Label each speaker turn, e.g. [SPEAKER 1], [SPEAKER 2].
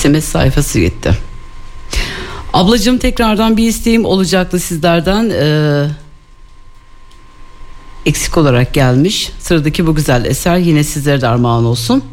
[SPEAKER 1] SMS sayfası gitti. Ablacığım, tekrardan bir isteğim olacaktı sizlerden. Eksik olarak gelmiş. Sıradaki bu güzel eser yine sizlere de armağan olsun.